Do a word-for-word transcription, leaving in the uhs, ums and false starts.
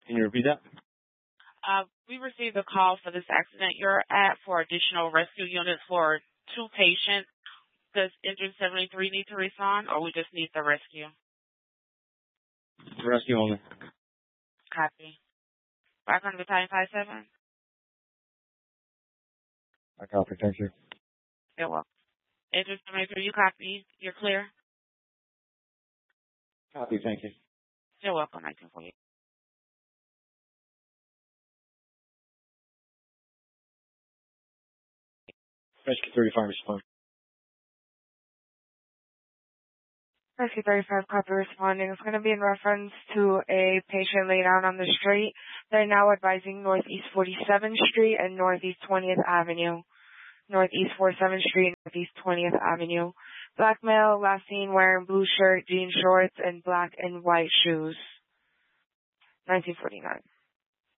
Can you repeat that? Uh, we received a call for this accident you're at for additional rescue units for two patients. Does Engine seventy-three need to respond, or we just need the rescue? Rescue only. Copy. Background Battalion five seven. I copy. Thank you. You're welcome. Engine seventy-three, you copy. You're clear? Copy. Thank you. You're welcome. nineteen forty-eight. Rescue thirty-five respond. Rescue thirty-five, copy responding. It's going to be in reference to a patient laid out on the street. They're now advising Northeast forty-seventh Street and Northeast twentieth Avenue. Northeast forty-seventh Street and Northeast twentieth Avenue. Black male, last seen wearing blue shirt, jean shorts, and black and white shoes. nineteen forty-nine.